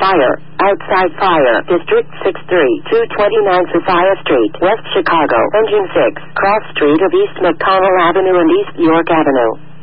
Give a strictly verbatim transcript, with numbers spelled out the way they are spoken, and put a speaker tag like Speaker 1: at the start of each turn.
Speaker 1: Fire. Outside fire. District six three. two twenty-nine Sophia Street. West Chicago. Engine six. Cross Street of East McConnell Avenue and East York Avenue.